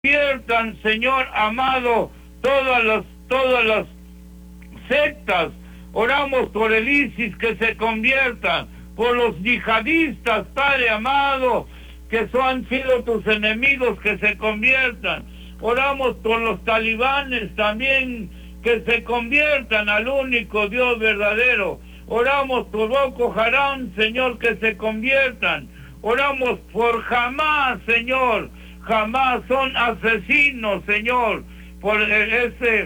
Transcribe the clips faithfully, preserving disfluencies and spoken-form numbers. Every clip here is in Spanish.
conviertan, Señor amado, todas las, todas las sectas. Oramos por el ISIS, que se conviertan, por los yihadistas, Padre amado, que son, han sido tus enemigos, que se conviertan. Oramos por los talibanes también, que se conviertan al único Dios verdadero. Oramos por Boko Haram, Señor, que se conviertan. Oramos por Hamás, Señor. Hamás son asesinos, Señor, por ese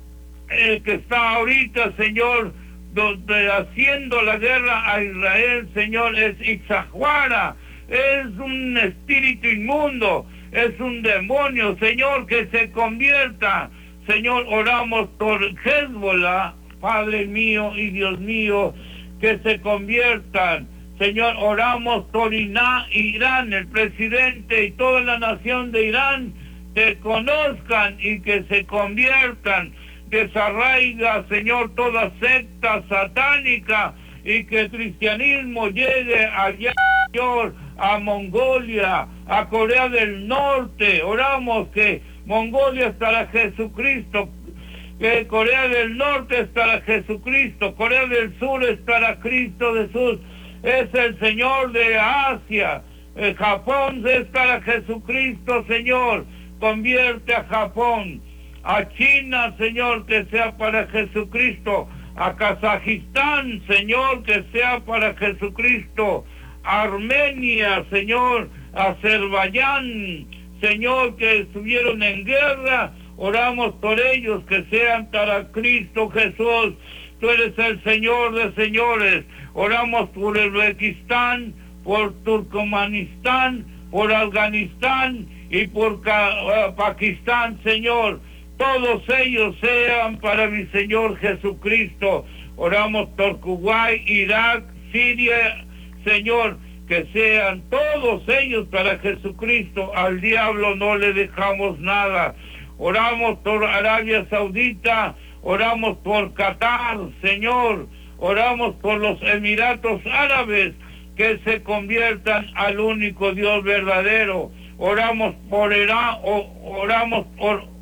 el que está ahorita, Señor, donde haciendo la guerra a Israel, Señor, es Ixahuara, es un espíritu inmundo, es un demonio, Señor, que se convierta. Señor, oramos por Hezbollah, Padre mío y Dios mío, que se conviertan. Señor, oramos por Irán, el presidente y toda la nación de Irán, te conozcan y que se conviertan. Desarraiga, Señor, toda secta satánica y que el cristianismo llegue allá, Señor, a Mongolia, a Corea del Norte. Oramos que Mongolia estará Jesucristo, que Corea del Norte estará Jesucristo, Corea del Sur estará Cristo Jesús, es el Señor de Asia. El Japón estará Jesucristo, Señor, convierte a Japón. A China, Señor, que sea para Jesucristo. A Kazajistán, Señor, que sea para Jesucristo. A Armenia, Señor. A Azerbaiyán, Señor, que estuvieron en guerra. Oramos por ellos, que sean para Cristo Jesús. Tú eres el Señor de señores. Oramos por Uzbekistán, por Turkmenistán, por Afganistán y por uh, Pakistán, Señor. Todos ellos sean para mi Señor Jesucristo. Oramos por Kuwait, Irak, Siria, Señor, que sean todos ellos para Jesucristo. Al diablo no le dejamos nada. Oramos por Arabia Saudita, oramos por Qatar, Señor. Oramos por los Emiratos Árabes, que se conviertan al único Dios verdadero. Oramos por Irán, oramos por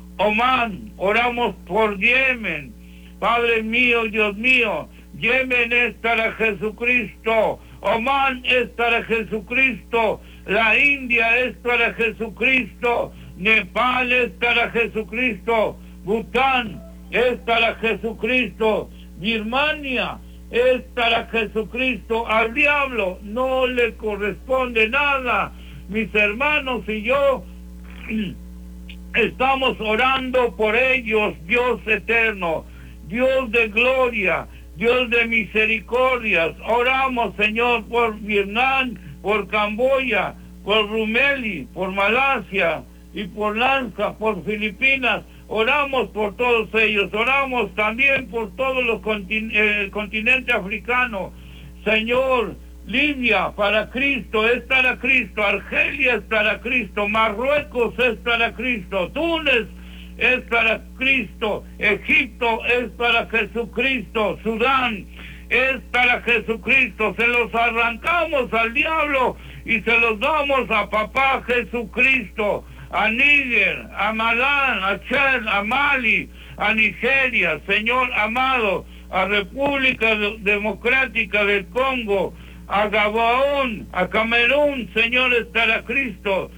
Omán, oramos por Yemen. Padre mío, Dios mío, Yemen es para Jesucristo, Omán es para Jesucristo, la India es para Jesucristo, Nepal es para Jesucristo, Bután es para Jesucristo, Birmania es para Jesucristo. Al diablo no le corresponde nada. Mis hermanos y yo estamos orando por ellos, Dios eterno, Dios de gloria, Dios de misericordias. Oramos, Señor, por Vietnam, por Camboya, por Rumeli, por Malasia y por Lanka, por Filipinas. Oramos por todos ellos. Oramos también por todo los continen el continente africano. Señor, Libia para Cristo, es para Cristo. Argelia es para Cristo. Marruecos es para Cristo. Túnez es para Cristo. Egipto es para Jesucristo. Sudán es para Jesucristo. Se los arrancamos al diablo y se los damos a papá Jesucristo. A Níger, a Malán, a Chad, a Mali, a Nigeria, Señor amado, a República Democrática del Congo, a Gabón, a Camerún, Señor, estará Cristo.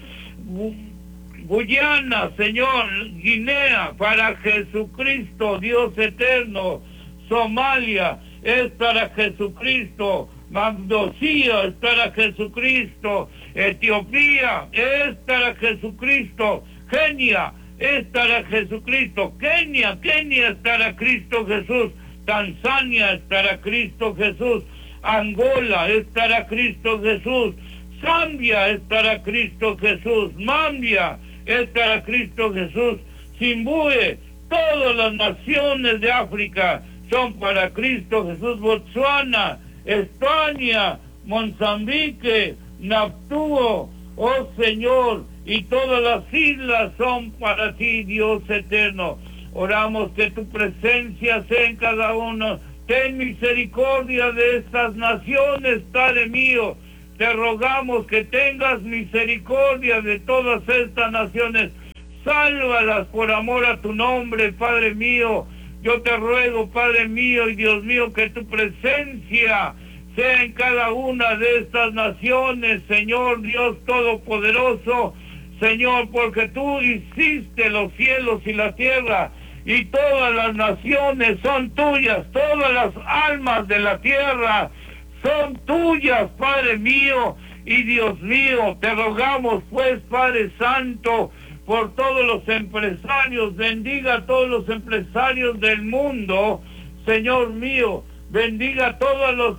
Guyana, Señor, Guinea, para Jesucristo, Dios eterno. Somalia, es para Jesucristo. Magdosía, es para Jesucristo. Etiopía, es para Jesucristo. Kenia, es para Jesucristo. Kenia, Kenia es para Cristo Jesús. Tanzania es para Cristo Jesús. Angola es para Cristo Jesús. Zambia es para Cristo Jesús. Mambia es para Cristo Jesús. Zimbabue, todas las naciones de África son para Cristo Jesús. Botsuana, España, Mozambique, Naptuo, oh Señor, y todas las islas son para ti, Dios eterno. Oramos que tu presencia sea en cada uno. Ten misericordia de estas naciones, Padre mío. Te rogamos que tengas misericordia de todas estas naciones sálvalas por amor a tu nombre, Padre mío. Yo te ruego, Padre mío y Dios mío, que tu presencia sea en cada una de estas naciones, Señor Dios Todopoderoso, Señor, porque tú hiciste los cielos y la tierra, y todas las naciones son tuyas, todas las almas de la tierra son tuyas, Padre mío y Dios mío. Te rogamos pues, Padre Santo, por todos los empresarios, bendiga a todos los empresarios del mundo, Señor mío, bendiga a todos los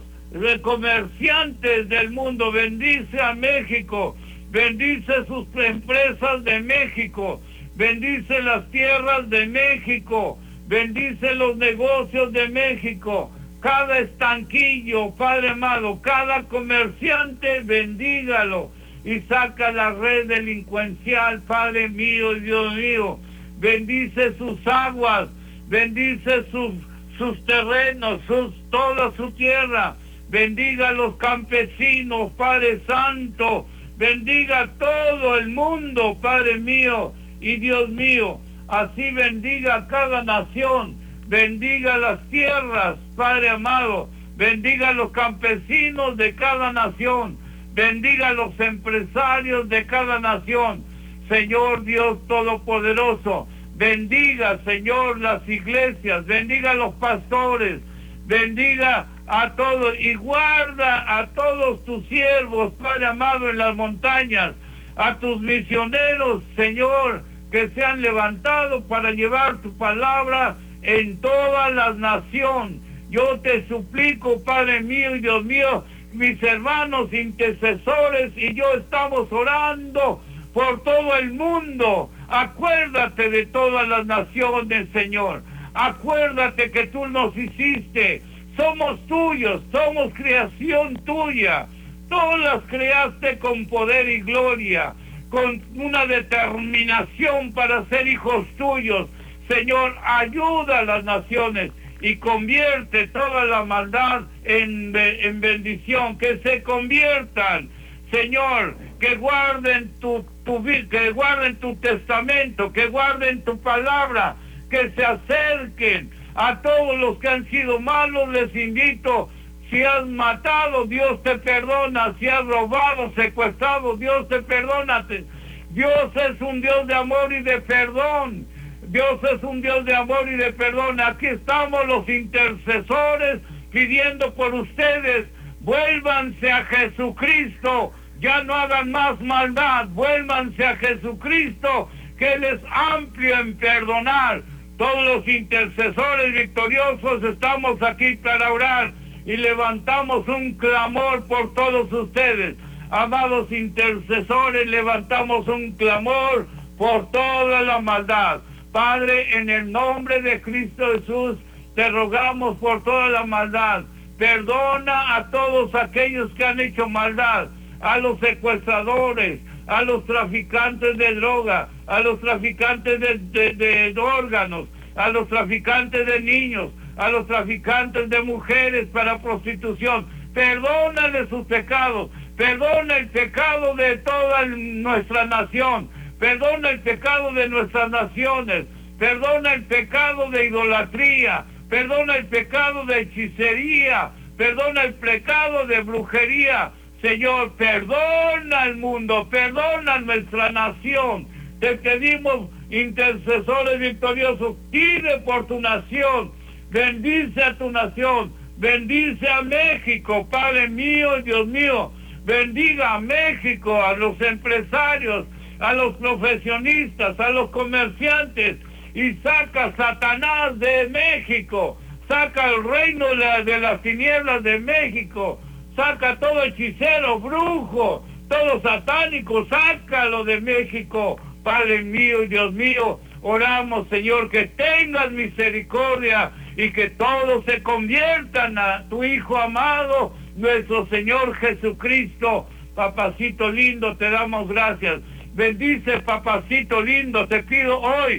comerciantes del mundo, bendice a México, bendice sus empresas de México, bendice las tierras de México, bendice los negocios de México, cada estanquillo, Padre amado, cada comerciante, bendígalo y saca la red delincuencial, Padre mío y Dios mío. Bendice sus aguas, bendice sus, sus terrenos, sus, toda su tierra. Bendiga a los campesinos, Padre Santo. Bendiga a todo el mundo, Padre mío y Dios mío. Así bendiga a cada nación. Bendiga las tierras, Padre amado. Bendiga a los campesinos de cada nación. Bendiga a los empresarios de cada nación. Señor Dios Todopoderoso, bendiga, Señor, las iglesias, bendiga a los pastores, bendiga a todos y guarda a todos tus siervos, Padre amado, en las montañas, a tus misioneros, Señor, que se han levantado para llevar tu palabra en todas las naciones. Yo te suplico, Padre mío y Dios mío, mis hermanos intercesores y yo estamos orando por todo el mundo. Acuérdate de todas las naciones, Señor. Acuérdate que tú nos hiciste. Somos tuyos, somos creación tuya. Tú las creaste con poder y gloria, con una determinación para ser hijos tuyos. Señor, ayuda a las naciones y convierte toda la maldad en, en bendición, que se conviertan, Señor, que guarden tu, tu, que guarden tu testamento, que guarden tu palabra, que se acerquen a todos los que han sido malos. Les invito, si has matado, Dios te perdona, si has robado, secuestrado, Dios te perdona. Dios es un Dios de amor y de perdón. Dios es un Dios de amor y de perdón. Aquí estamos los intercesores pidiendo por ustedes. Vuélvanse a Jesucristo. Ya no hagan más maldad. Vuélvanse a Jesucristo, que Él es amplio en perdonar. Todos los intercesores victoriosos estamos aquí para orar y levantamos un clamor por todos ustedes. Amados intercesores, levantamos un clamor por toda la maldad. Padre, en el nombre de Cristo Jesús, te rogamos por toda la maldad. Perdona a todos aquellos que han hecho maldad, a los secuestradores, a los traficantes de droga, a los traficantes de, de, de órganos, a los traficantes de niños, a los traficantes de mujeres para prostitución. Perdónale sus pecados, perdona el pecado de toda nuestra nación. Perdona el pecado de nuestras naciones, perdona el pecado de idolatría, perdona el pecado de hechicería, perdona el pecado de brujería. Señor, perdona al mundo, perdona a nuestra nación. Te pedimos, intercesores victoriosos, pide por tu nación, bendice a tu nación, bendice a México, Padre mío y Dios mío, bendiga a México, a los empresarios, a los profesionistas, a los comerciantes, y saca a Satanás de México, saca el reino de, la, de las tinieblas de México, saca todo hechicero, brujo, todo satánico, sácalo de México, Padre mío y Dios mío. Oramos, Señor, que tengas misericordia y que todos se conviertan a tu Hijo amado, nuestro Señor Jesucristo. Papacito lindo, te damos gracias. Bendice, papacito lindo, te pido hoy,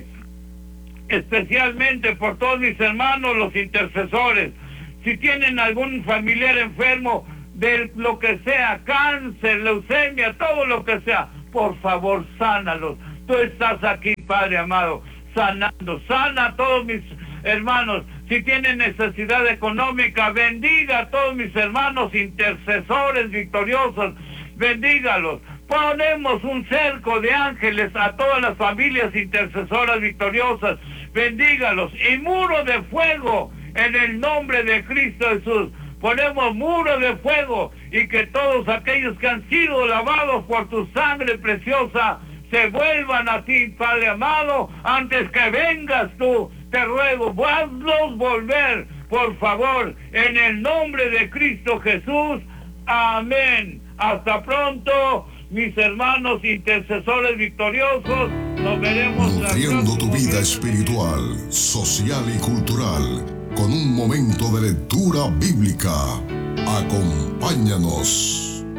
especialmente por todos mis hermanos, los intercesores. Si tienen algún familiar enfermo de lo que sea, cáncer, leucemia, todo lo que sea, por favor, sánalos. Tú estás aquí, Padre amado, sanando. Sana a todos mis hermanos. Si tienen necesidad económica, bendiga a todos mis hermanos intercesores victoriosos. Bendígalos. Ponemos un cerco de ángeles a todas las familias intercesoras victoriosas. Bendígalos. Y muro de fuego en el nombre de Cristo Jesús. Ponemos muro de fuego y que todos aquellos que han sido lavados por tu sangre preciosa se vuelvan a ti, Padre amado, antes que vengas tú. Te ruego, hazlos volver, por favor, en el nombre de Cristo Jesús. Amén. Hasta pronto, mis hermanos intercesores victoriosos. Nos veremos. Nutriendo tu vida espiritual, social y cultural con un momento de lectura bíblica. Acompáñanos.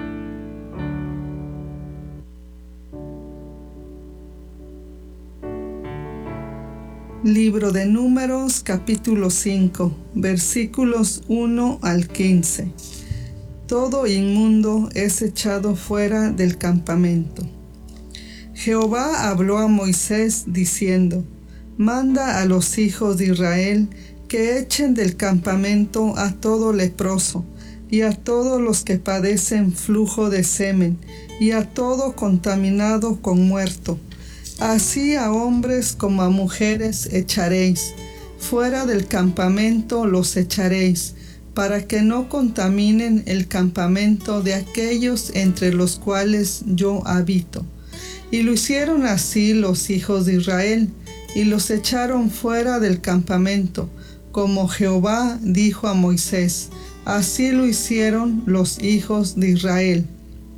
Libro de Números, capítulo cinco, versículos uno al quince. Todo inmundo es echado fuera del campamento. Jehová habló a Moisés diciendo: Manda a los hijos de Israel que echen del campamento a todo leproso, y a todos los que padecen flujo de semen, y a todo contaminado con muerto. Así a hombres como a mujeres echaréis, fuera del campamento los echaréis, para que no contaminen el campamento de aquellos entre los cuales yo habito. Y lo hicieron así los hijos de Israel, y los echaron fuera del campamento, como Jehová dijo a Moisés. Así lo hicieron los hijos de Israel.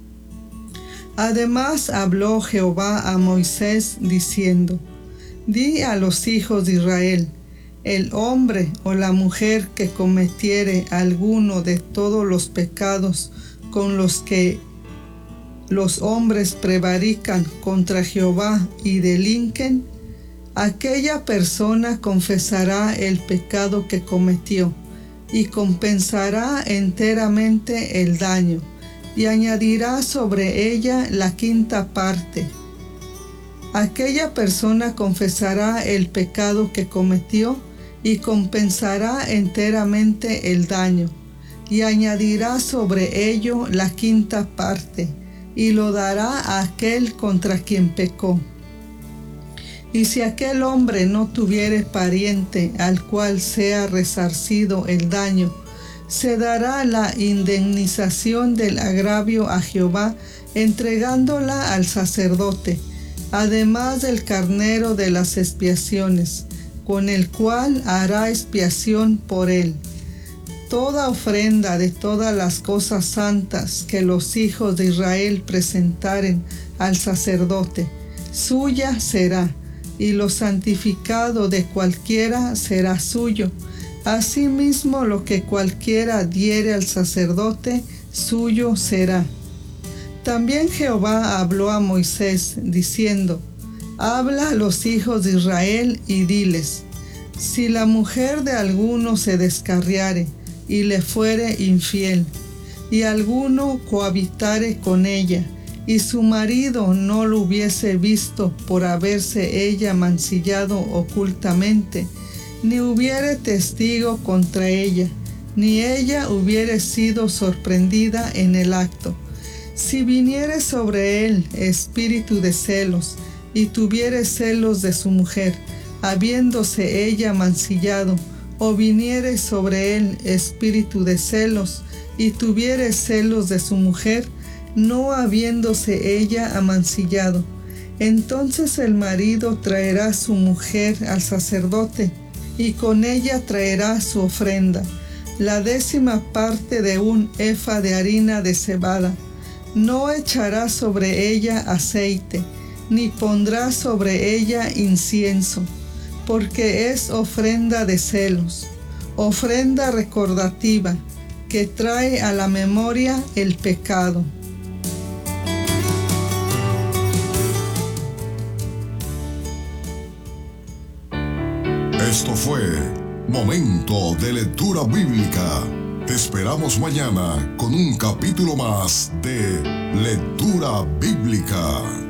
Además habló Jehová a Moisés diciendo: Di a los hijos de Israel: el hombre o la mujer que cometiere alguno de todos los pecados con los que los hombres prevarican contra Jehová y delinquen, aquella persona confesará el pecado que cometió y compensará enteramente el daño, y añadirá sobre ella la quinta parte. Aquella persona confesará el pecado que cometió y compensará enteramente el daño, y añadirá sobre ello la quinta parte, y lo dará a aquel contra quien pecó. Y si aquel hombre no tuviere pariente al cual sea resarcido el daño, se dará la indemnización del agravio a Jehová, entregándola al sacerdote, además del carnero de las expiaciones, con el cual hará expiación por él. Toda ofrenda de todas las cosas santas que los hijos de Israel presentaren al sacerdote, suya será, y lo santificado de cualquiera será suyo. Asimismo, lo que cualquiera diere al sacerdote, suyo será. También Jehová habló a Moisés, diciendo: Habla a los hijos de Israel y diles: Si la mujer de alguno se descarriare y le fuere infiel, y alguno cohabitare con ella, y su marido no lo hubiese visto por haberse ella mancillado ocultamente, ni hubiere testigo contra ella, ni ella hubiere sido sorprendida en el acto. Si viniere sobre él espíritu de celos, y tuviere celos de su mujer, habiéndose ella mancillado, o viniere sobre él espíritu de celos, y tuviere celos de su mujer, no habiéndose ella amancillado, entonces el marido traerá su mujer al sacerdote, y con ella traerá su ofrenda, la décima parte de un efa de harina de cebada. No echará sobre ella aceite, ni pondrá sobre ella incienso, porque es ofrenda de celos, ofrenda recordativa, que trae a la memoria el pecado. Esto fue Momento de Lectura Bíblica. Te esperamos mañana con un capítulo más de Lectura Bíblica.